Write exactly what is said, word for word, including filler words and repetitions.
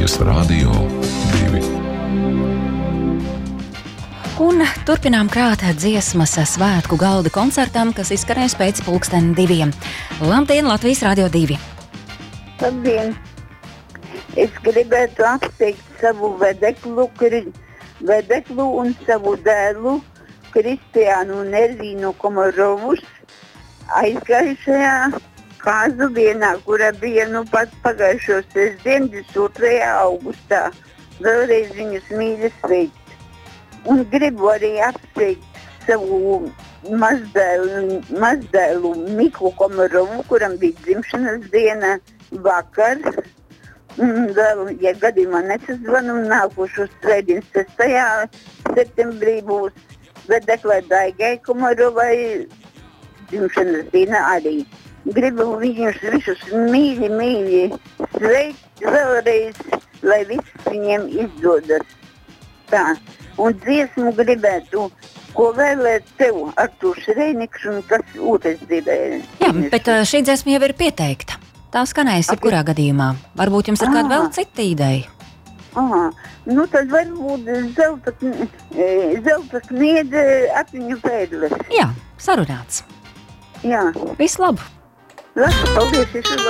Latvijas Rādio divi. Un turpinām krāt dziesmas svētku galda koncertam, kas izskanēs pēc pulksten diviem. Labdien, Latvijas Rādio divi! Labdien! Es gribētu apsveikt savu vedeklu, kri, vedeklu un savu dēlu Kristiānu un Ervīnu Komorovus aizgājušajā kāzu dienā, kura bija nu pat pagājušo sestdien, divdesmit otrajā augustā. Vēlreiz viņus mīļi sveikt. Un gribu arī apsveikt savu mazdēlu, mazdēlu Miku Komorovu, kuram bija dzimšanas diena vakar. Un vēl, ja gadījumā nesazvanu, nākošo svētdien sestajā septembrī būs vedeklē Daigai Komorovai dzimšanas diena arī. Gribu viņus visus mīļi, mīļi sveikt vēlreiz, lai viss viņiem izdodas. Tā. Un dziesmu gribētu, ko vēlēt tev, Artūrs Reiniks un kas otrs gribēja. Jā, bet šī dziesma jau ir pieteikta. Tā skanēs jebkurā gadījumā. Varbūt jums ir kāda vēl cita ideja? Aha, nu tad varbūt zelta, zelta kniede atmiņu pēdles. Jā, sarunāts. Jā. Visu labu! Lasu, paldies!